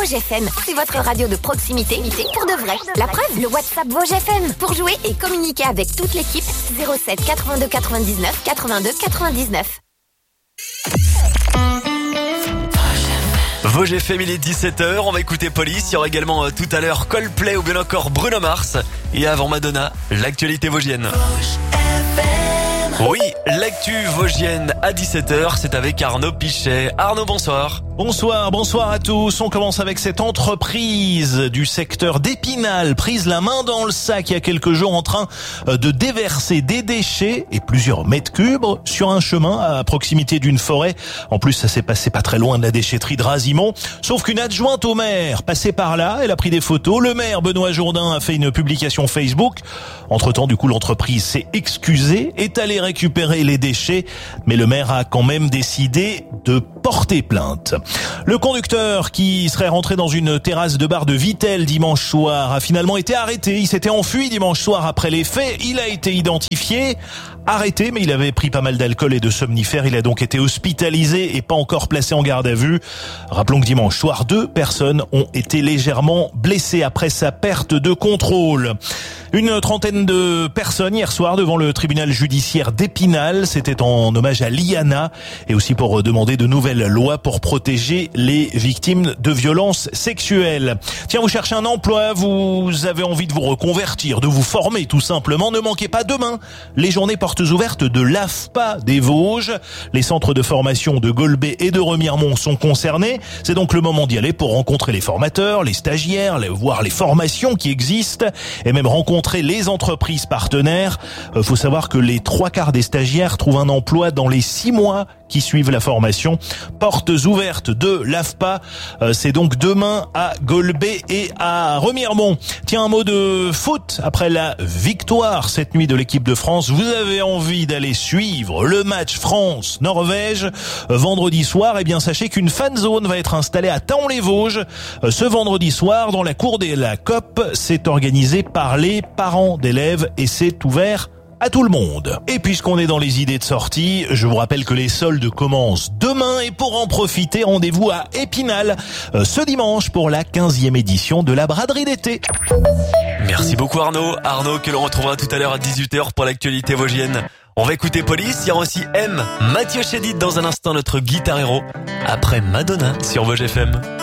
Vosges FM, c'est votre radio de proximité pour de vrai. La preuve, le WhatsApp Vosges FM. Pour jouer et communiquer avec toute l'équipe, 07 82 99 82 99. Vosges FM, il est 17h, on va écouter Police. Il y aura également tout à l'heure Coldplay ou bien encore Bruno Mars. Et avant Madonna, l'actualité vosgienne. Oui, l'actu vosgienne à 17h, c'est avec Arnaud Pichet. Arnaud, bonsoir. Bonsoir à tous. On commence avec cette entreprise du secteur d'Épinal, prise la main dans le sac il y a quelques jours en train de déverser des déchets et plusieurs mètres cubes sur un chemin à proximité d'une forêt. En plus, ça s'est passé pas très loin de la déchetterie de Razimont. Sauf qu'une adjointe au maire passait par là, elle a pris des photos. Le maire, Benoît Jourdain, a fait une publication Facebook. Entre-temps, du coup, l'entreprise s'est excusée, est allée récupérer les déchets, mais le maire a quand même décidé de porter plainte. Le conducteur qui serait rentré dans une terrasse de bar de Vittel dimanche soir a finalement été arrêté. Il s'était enfui dimanche soir après les faits. Il a été identifié, arrêté, mais il avait pris pas mal d'alcool et de somnifères. Il a donc été hospitalisé et pas encore placé en garde à vue. Rappelons que dimanche soir, 2 personnes ont été légèrement blessées après sa perte de contrôle. Une trentaine de personnes hier soir devant le tribunal judiciaire d'Épinal. C'était en hommage à Liana et aussi pour demander de nouvelles lois pour protéger les victimes de violences sexuelles. Tiens, vous cherchez un emploi, vous avez envie de vous reconvertir, de vous former tout simplement. Ne manquez pas demain les journées portes ouvertes de l'AFPA des Vosges. Les centres de formation de Golbet et de Remiremont sont concernés. C'est donc le moment d'y aller pour rencontrer les formateurs, les stagiaires, voir les formations qui existent et même rencontrer les entreprises partenaires. Faut savoir que les 3/4 des stagiaires trouvent un emploi dans les 6 mois qui suivent la formation. Portes ouvertes de l'AFPA, c'est donc demain à Golbet et à Remiremont. Tiens, un mot de foot après la victoire cette nuit de l'équipe de France. Vous avez envie d'aller suivre le match France-Norvège vendredi soir? Eh bien, sachez qu'une fan zone va être installée à Thaon-les-Vosges ce vendredi soir dans la cour de la COP. C'est organisé par les parents d'élèves et c'est ouvert à tout le monde. Et puisqu'on est dans les idées de sortie, je vous rappelle que les soldes commencent demain et pour en profiter, rendez-vous à Épinal ce dimanche pour la 15e édition de la braderie d'été. Merci beaucoup Arnaud. Arnaud que l'on retrouvera tout à l'heure à 18h pour l'actualité vosgienne. On va écouter Police, il y aura aussi M, Mathieu Chédid dans un instant, notre guitar héros, après Madonna sur Vosges FM.